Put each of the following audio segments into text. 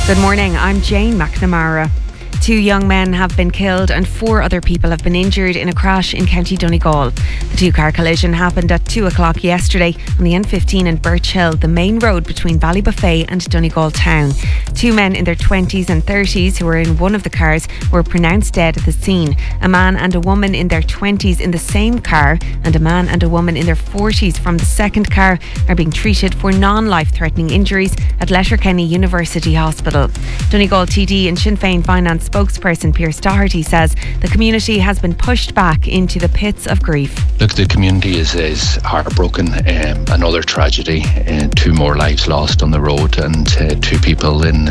Good morning, I'm Jane McNamara. 2 young men have been killed and 4 other people have been injured in a crash in County Donegal. The 2-car collision happened at 2 o'clock yesterday on the N15 in Birch Hill, the main road between Ballybuffet and Donegal town. 2 men in their 20s and 30s who were in one of the cars were pronounced dead at the scene. A man and a woman in their 20s in the same car and a man and a woman in their 40s from the second car are being treated for non-life-threatening injuries at Letterkenny University Hospital. Donegal TD and Sinn Féin Finance spokesperson Pierce Doherty says the community has been pushed back into the pits of grief. Look, the community is heartbroken. Another tragedy, 2 more lives lost on the road, and 2 people in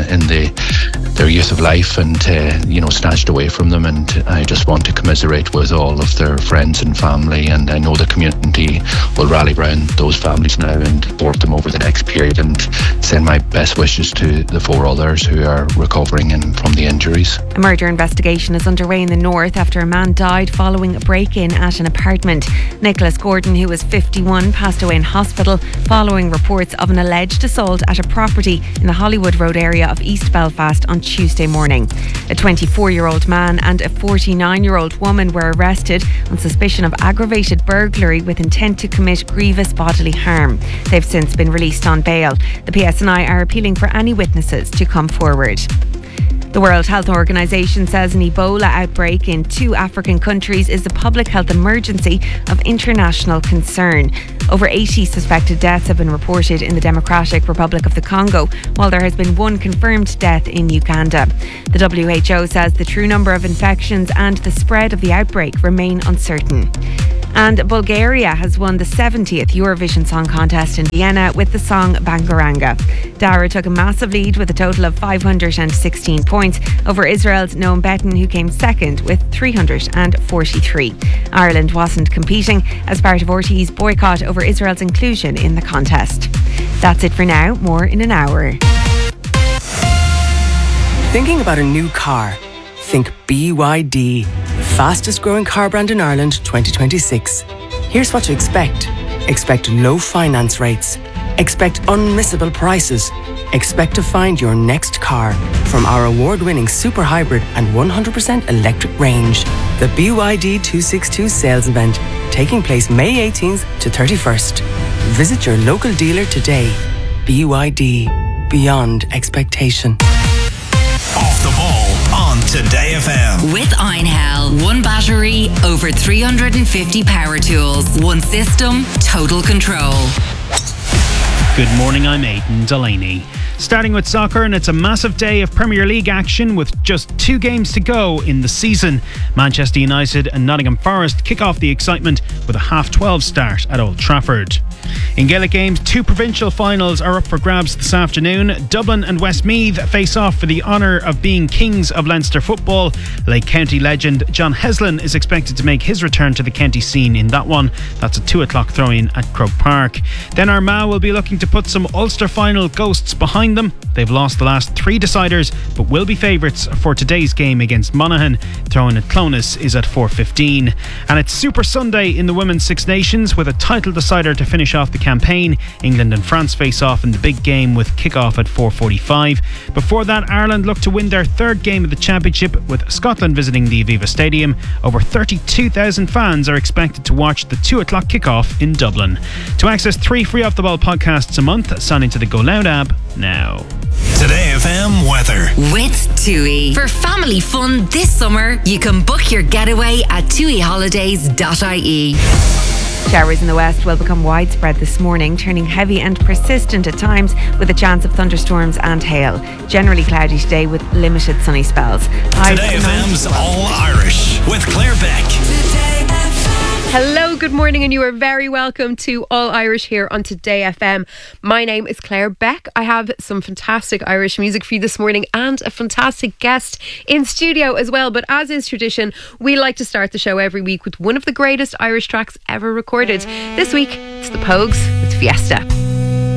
their youth of life and snatched away from them. And I just want to commiserate with all of their friends and family, and I know the community will rally around those families now and support them over the next period, and send my best wishes to the 4 others who are recovering from the injuries. A murder investigation is underway in the north after a man died following a break-in at an apartment. Nicholas Gordon, who was 51, passed away in hospital following reports of an alleged assault at a property in the Hollywood Road area of East Belfast on Tuesday morning. A 24-year-old man and a 49-year-old woman were arrested on suspicion of aggravated burglary with intent to commit grievous bodily harm. They've since been released on bail. The PSNI are appealing for any witnesses to come forward. The World Health Organization says an Ebola outbreak in 2 African countries is a public health emergency of international concern. Over 80 suspected deaths have been reported in the Democratic Republic of the Congo, while there has been 1 confirmed death in Uganda. The WHO says the true number of infections and the spread of the outbreak remain uncertain. And Bulgaria has won the 70th Eurovision Song Contest in Vienna with the song Bangaranga. Dara took a massive lead with a total of 516 points over Israel's Noam Betten, who came second with 343. Ireland wasn't competing as part of RTÉ's boycott over Israel's inclusion in the contest. That's it for now. More in an hour. Thinking about a new car? Think BYD, the fastest growing car brand in Ireland 2026. Here's what to expect. Expect low finance rates. Expect unmissable prices. Expect to find your next car from our award-winning super hybrid and 100% electric range. The BYD 262 sales event taking place May 18th to 31st. Visit your local dealer today. BYD, beyond expectation. Off the ball on Today FM. With Einhell, 1 battery, over 350 power tools, 1 system, total control. Good morning, I'm Aidan Delaney. Starting with soccer, and it's a massive day of Premier League action with just 2 games to go in the season. Manchester United and Nottingham Forest kick off the excitement with a 12:30 start at Old Trafford. In Gaelic games, 2 provincial finals are up for grabs this afternoon. Dublin and Westmeath face off for the honour of being kings of Leinster football. Lake County legend John Heslin is expected to make his return to the county scene in that one. That's a 2 o'clock throw-in at Croke Park. Then Armagh will be looking to put some Ulster final ghosts behind them. They've lost the last 3 deciders, but will be favourites for today's game against Monaghan. Throw-in at Clones is at 4:15. And it's Super Sunday in the Women's Six Nations with a title decider to finish off the campaign. England and France face off in the big game with kick-off at 4:45. Before that, Ireland look to win their 3rd game of the championship with Scotland visiting the Aviva Stadium. Over 32,000 fans are expected to watch the 2 o'clock kick-off in Dublin. To access 3 free Off the Ball podcasts a month, sign into the Go Loud app now. Today FM weather. With TUI. For family fun this summer, you can book your getaway at tuiholidays.ie. Showers in the west will become widespread this morning, turning heavy and persistent at times with a chance of thunderstorms and hail. Generally cloudy today with limited sunny spells. Today FM's All Irish with Claire Beck. Hello, good morning, and you are very welcome to All Irish here on Today FM. My name is Claire Beck. I have some fantastic Irish music for you this morning and a fantastic guest in studio as well. But as is tradition, we like to start the show every week with one of the greatest Irish tracks ever recorded. This week, it's the Pogues with Fiesta.